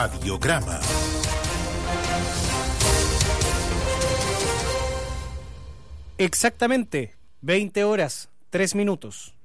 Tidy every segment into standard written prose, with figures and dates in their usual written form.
Radiograma. Exactamente, 20:03.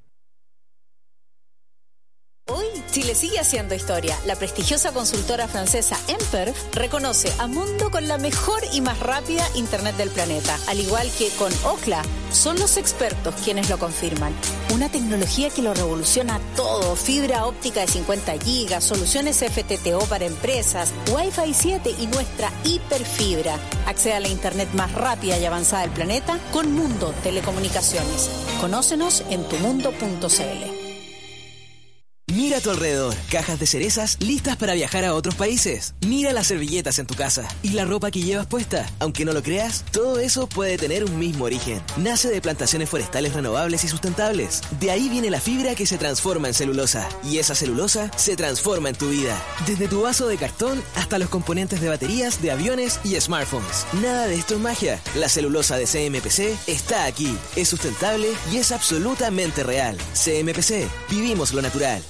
Hoy, Chile sigue haciendo historia. La prestigiosa consultora francesa Emper reconoce a Mundo con la mejor y más rápida Internet del planeta. Al igual que con Ookla, son los expertos quienes lo confirman. Una tecnología que lo revoluciona todo. Fibra óptica de 50 gigas, soluciones FTTO para empresas, Wi-Fi 7 y nuestra hiperfibra. Accede a la Internet más rápida y avanzada del planeta con Mundo Telecomunicaciones. Conócenos en tumundo.cl. Mira a tu alrededor, cajas de cerezas listas para viajar a otros países. Mira las servilletas en tu casa y la ropa que llevas puesta. Aunque no lo creas, todo eso puede tener un mismo origen. Nace de plantaciones forestales renovables y sustentables. De ahí viene la fibra que se transforma en celulosa. Y esa celulosa se transforma en tu vida. Desde tu vaso de cartón hasta los componentes de baterías, de aviones y smartphones. Nada de esto es magia. La celulosa de CMPC está aquí. Es sustentable y es absolutamente real. CMPC, vivimos lo natural.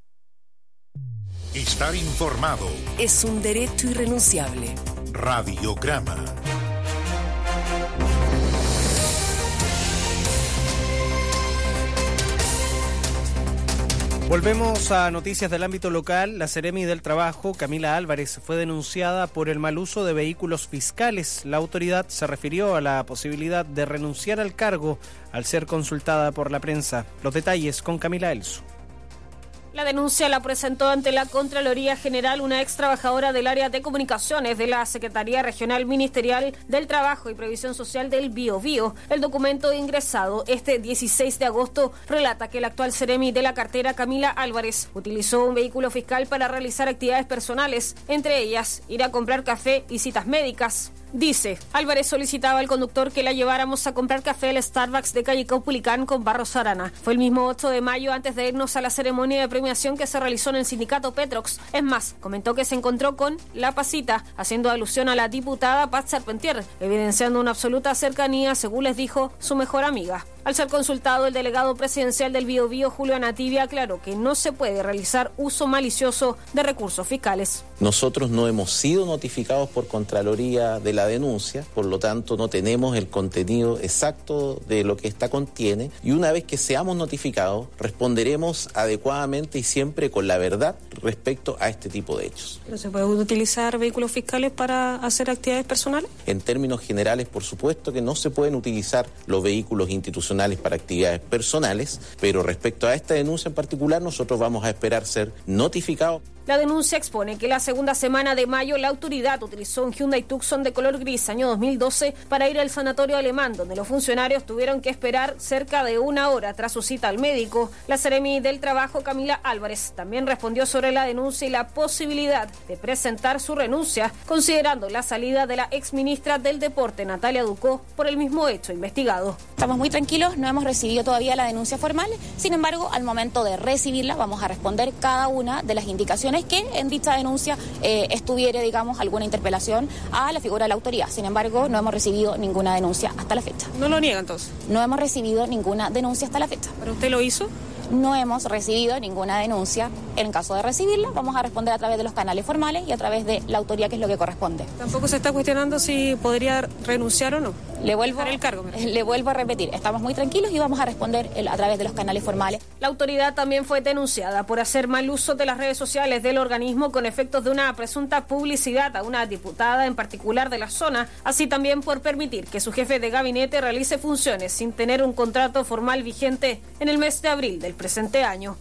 Estar informado es un derecho irrenunciable. Radiograma. Volvemos a noticias del ámbito local. La Seremi del Trabajo, Camila Álvarez, fue denunciada por el mal uso de vehículos fiscales. La autoridad se refirió a la posibilidad de renunciar al cargo al ser consultada por la prensa. Los detalles con Camila Elso. La denuncia la presentó ante la Contraloría General una ex trabajadora del área de comunicaciones de la Secretaría Regional Ministerial del Trabajo y Previsión Social del Biobío. El documento ingresado este 16 de agosto relata que el actual Seremi de la cartera, Camila Álvarez, utilizó un vehículo fiscal para realizar actividades personales, entre ellas ir a comprar café y citas médicas. Dice, Álvarez solicitaba al conductor que la lleváramos a comprar café al Starbucks de calle Caupolicán con Barros Arana. Fue el mismo 8 de mayo antes de irnos a la ceremonia de premiación que se realizó en el sindicato Petrox. Es más, comentó que se encontró con La Pasita, haciendo alusión a la diputada Paz Charpentier, evidenciando una absoluta cercanía, según les dijo su mejor amiga. Al ser consultado, el delegado presidencial del Biobío, Julio Anativia, aclaró que no se puede realizar uso malicioso de recursos fiscales. Nosotros no hemos sido notificados por Contraloría de la denuncia, por lo tanto no tenemos el contenido exacto de lo que esta contiene, y una vez que seamos notificados responderemos adecuadamente y siempre con la verdad respecto a este tipo de hechos. ¿No se puede utilizar vehículos fiscales para hacer actividades personales? En términos generales, por supuesto que no se pueden utilizar los vehículos institucionales para actividades personales, pero respecto a esta denuncia en particular nosotros vamos a esperar ser notificados. La denuncia expone que la segunda semana de mayo la autoridad utilizó un Hyundai Tucson de color gris año 2012 para ir al sanatorio alemán, donde los funcionarios tuvieron que esperar cerca de una hora tras su cita al médico. La Seremi del Trabajo, Camila Álvarez, también respondió sobre la denuncia y la posibilidad de presentar su renuncia, considerando la salida de la exministra del Deporte, Natalia Ducó, por el mismo hecho investigado. Estamos muy tranquilos, no hemos recibido todavía la denuncia formal, sin embargo, al momento de recibirla vamos a responder cada una de las indicaciones que en dicha denuncia estuviera, digamos, alguna interpelación a la figura de la autoridad. Sin embargo, no hemos recibido ninguna denuncia hasta la fecha. ¿No lo niega entonces? No hemos recibido ninguna denuncia hasta la fecha. ¿Pero usted lo hizo? No hemos recibido ninguna denuncia. En caso de recibirla, vamos a responder a través de los canales formales y a través de la autoridad, que es lo que corresponde. ¿Tampoco se está cuestionando si podría renunciar o no? Le vuelvo a repetir, estamos muy tranquilos y vamos a responder a través de los canales formales. La autoridad también fue denunciada por hacer mal uso de las redes sociales del organismo con efectos de una presunta publicidad a una diputada en particular de la zona, así también por permitir que su jefe de gabinete realice funciones sin tener un contrato formal vigente en el mes de abril del presente año.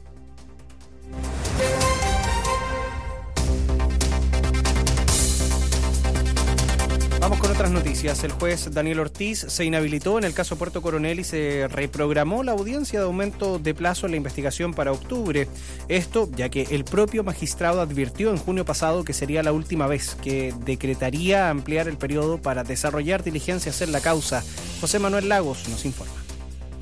Vamos con otras noticias. El juez Daniel Ortiz se inhabilitó en el caso Puerto Coronel y se reprogramó la audiencia de aumento de plazo en la investigación para octubre. Esto ya que el propio magistrado advirtió en junio pasado que sería la última vez que decretaría ampliar el periodo para desarrollar diligencias en la causa. José Manuel Lagos nos informa.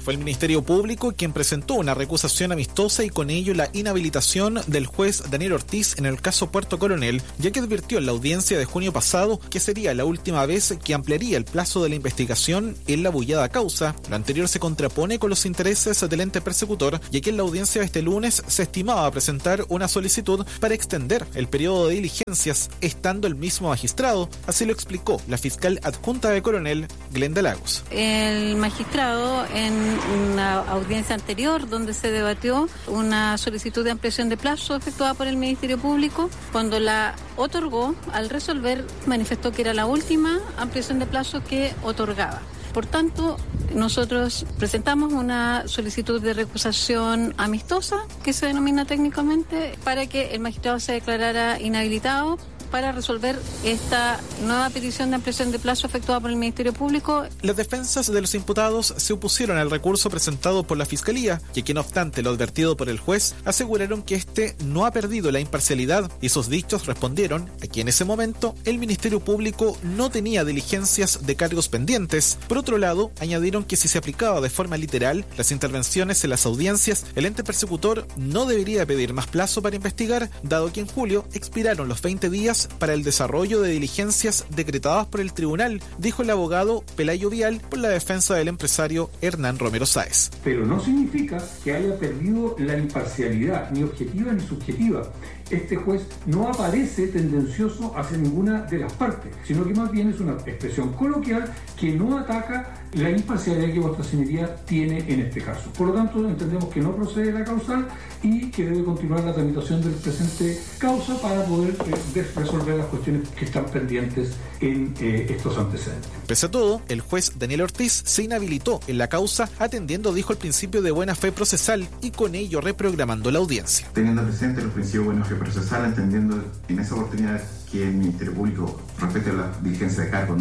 Fue el Ministerio Público quien presentó una recusación amistosa y con ello la inhabilitación del juez Daniel Ortiz en el caso Puerto Coronel, ya que advirtió en la audiencia de junio pasado que sería la última vez que ampliaría el plazo de la investigación en la bullada causa. Lo anterior se contrapone con los intereses del ente persecutor, ya que en la audiencia de este lunes se estimaba presentar una solicitud para extender el periodo de diligencias, estando el mismo magistrado. Así lo explicó la fiscal adjunta de Coronel, Glenda Lagos. El magistrado, en una audiencia anterior donde se debatió una solicitud de ampliación de plazo efectuada por el Ministerio Público, cuando la otorgó, al resolver, manifestó que era la última ampliación de plazo que otorgaba. Por tanto, nosotros presentamos una solicitud de recusación amistosa, que se denomina técnicamente, para que el magistrado se declarara inhabilitado para resolver esta nueva petición de ampliación de plazo efectuada por el Ministerio Público. Las defensas de los imputados se opusieron al recurso presentado por la Fiscalía, y que no obstante lo advertido por el juez, aseguraron que este no ha perdido la imparcialidad, y sus dichos respondieron a que en ese momento el Ministerio Público no tenía diligencias de cargos pendientes. Por otro lado, añadieron que si se aplicaba de forma literal las intervenciones en las audiencias, el ente persecutor no debería pedir más plazo para investigar, dado que en julio expiraron los 20 días para el desarrollo de diligencias decretadas por el tribunal, dijo el abogado Pelayo Vial por la defensa del empresario Hernán Romero Sáez. Pero no significa que haya perdido la imparcialidad, ni objetiva ni subjetiva. Este juez no aparece tendencioso hacia ninguna de las partes, sino que más bien es una expresión coloquial que no ataca la imparcialidad que vuestra señoría tiene en este caso. Por lo tanto, entendemos que no procede la causal y que debe continuar la tramitación del presente causa para poder resolver las cuestiones que están pendientes en estos antecedentes. Pese a todo, el juez Daniel Ortiz se inhabilitó en la causa, atendiendo, dijo, el principio de buena fe procesal y con ello reprogramando la audiencia. Teniendo presente los principios de buena fe procesal, entendiendo en esa oportunidad que el Ministerio Público, respecto a la diligencia de cargo,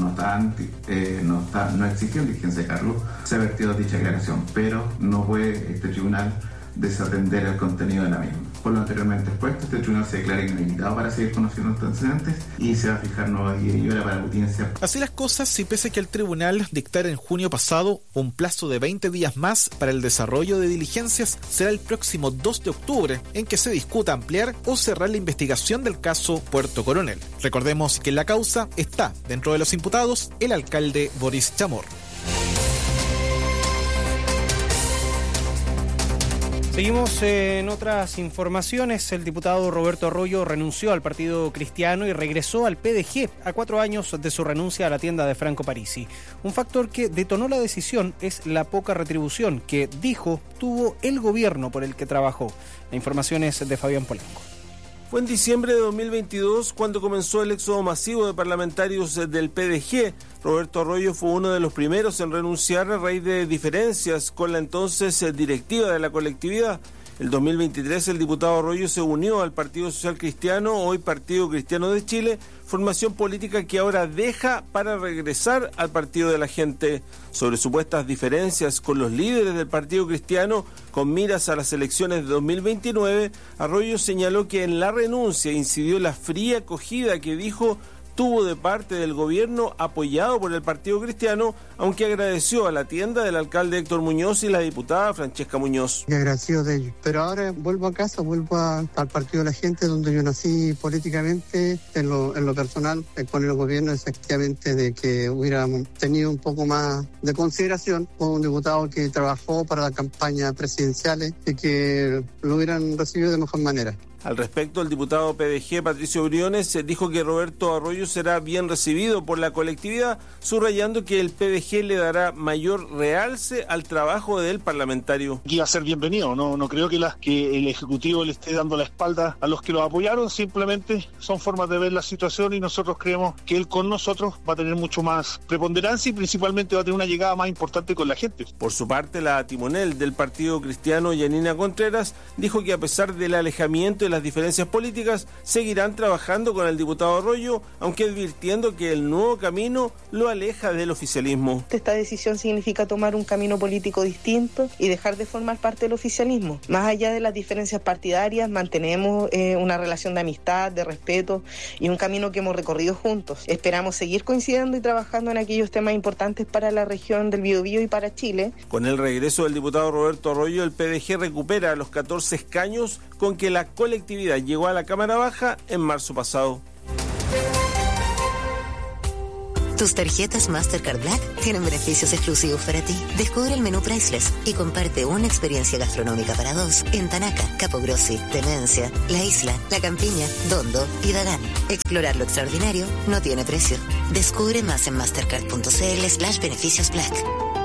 no existió diligencia de cargo, se ha vertido dicha aclaración, pero no puede este tribunal desatender el contenido de la misma. Por lo anteriormente expuesto, este tribunal se declara inhabilitado para seguir conociendo los antecedentes y se va a fijar nueva día y hora para la audiencia. Así las cosas, si pese a que el tribunal dictara en junio pasado un plazo de 20 días más para el desarrollo de diligencias, será el próximo 2 de octubre en que se discuta ampliar o cerrar la investigación del caso Puerto Coronel. Recordemos que en la causa está, dentro de los imputados, el alcalde Boris Chamorro. Seguimos en otras informaciones. El diputado Roberto Arroyo renunció al Partido Cristiano y regresó al PDG a 4 años de su renuncia a la tienda de Franco Parisi. Un factor que detonó la decisión es la poca retribución que, dijo, tuvo el gobierno por el que trabajó. La información es de Fabián Polanco. Fue en diciembre de 2022 cuando comenzó el éxodo masivo de parlamentarios del PDG. Roberto Arroyo fue uno de los primeros en renunciar a raíz de diferencias con la entonces directiva de la colectividad. El 2023 el diputado Arroyo se unió al Partido Social Cristiano, hoy Partido Cristiano de Chile, formación política que ahora deja para regresar al Partido de la Gente. Sobre supuestas diferencias con los líderes del Partido Cristiano con miras a las elecciones de 2029, Arroyo señaló que en la renuncia incidió la fría acogida que dijo tuvo de parte del gobierno apoyado por el Partido Cristiano, aunque agradeció a la tienda del alcalde Héctor Muñoz y la diputada Francesca Muñoz. Agradecido de ello. Pero ahora vuelvo a casa, vuelvo al Partido de la Gente, donde yo nací políticamente, en lo personal, con el gobierno, efectivamente, de que hubiéramos tenido un poco más de consideración con un diputado que trabajó para las campañas presidenciales y que lo hubieran recibido de mejor manera. Al respecto, el diputado PDG, Patricio Briones, dijo que Roberto Arroyo será bien recibido por la colectividad, subrayando que el PDG le dará mayor realce al trabajo del parlamentario. Iba a ser bienvenido, no creo que el Ejecutivo le esté dando la espalda a los que lo apoyaron, simplemente son formas de ver la situación y nosotros creemos que él con nosotros va a tener mucho más preponderancia y principalmente va a tener una llegada más importante con la gente. Por su parte, la timonel del Partido Cristiano, Yanina Contreras, dijo que a pesar del alejamiento y las diferencias políticas, seguirán trabajando con el diputado Arroyo, aunque advirtiendo que el nuevo camino lo aleja del oficialismo. Esta decisión significa tomar un camino político distinto y dejar de formar parte del oficialismo. Más allá de las diferencias partidarias, mantenemos una relación de amistad, de respeto y un camino que hemos recorrido juntos. Esperamos seguir coincidiendo y trabajando en aquellos temas importantes para la región del Biobío y para Chile. Con el regreso del diputado Roberto Arroyo, el PDG recupera los 14 escaños con que la colectividad llegó a la Cámara Baja en marzo pasado. Tus tarjetas Mastercard Black tienen beneficios exclusivos para ti. Descubre el menú Priceless y comparte una experiencia gastronómica para dos en Tanaca, Capogrossi, Demencia, La Isla, La Campiña, Dondo y Dagán. Explorar lo extraordinario no tiene precio. Descubre más en mastercard.cl/beneficios Black.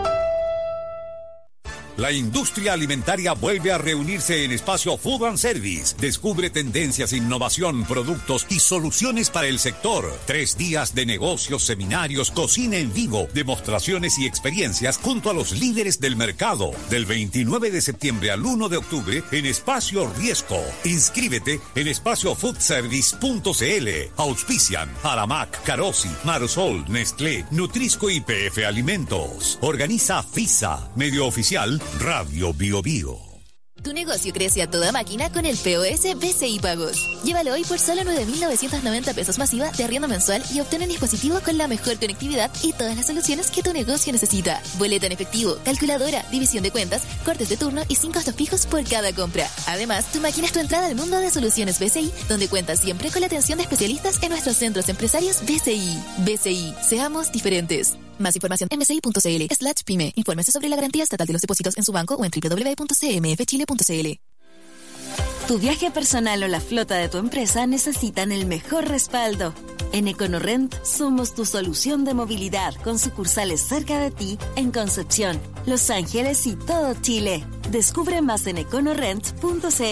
La industria alimentaria vuelve a reunirse en Espacio Food and Service. Descubre tendencias, innovación, productos y soluciones para el sector. 3 días de negocios, seminarios, cocina en vivo, demostraciones y experiencias junto a los líderes del mercado. Del 29 de septiembre al 1 de octubre en Espacio Riesco. Inscríbete en espaciofoodservice.cl. Auspician Aramac, Carosi, Marsol, Nestlé, Nutrisco y PF Alimentos. Organiza FISA, medio oficial Radio Bio Bio. Tu negocio crece a toda máquina con el POS BCI Pagos. Llévalo hoy por solo 9.990 pesos masiva de arriendo mensual y obtén un dispositivo con la mejor conectividad y todas las soluciones que tu negocio necesita. Boleta en efectivo, calculadora, división de cuentas, cortes de turno y sin costos fijos por cada compra. Además, tu máquina es tu entrada al mundo de soluciones BCI, donde cuentas siempre con la atención de especialistas en nuestros centros empresarios BCI. BCI, seamos diferentes. Más información en bci.cl/pyme. Infórmese sobre la garantía estatal de los depósitos en su banco o en www.cmfchile.cl. Tu viaje personal o la flota de tu empresa necesitan el mejor respaldo. En Econorrent somos tu solución de movilidad con sucursales cerca de ti en Concepción, Los Ángeles y todo Chile. Descubre más en econorrent.cl.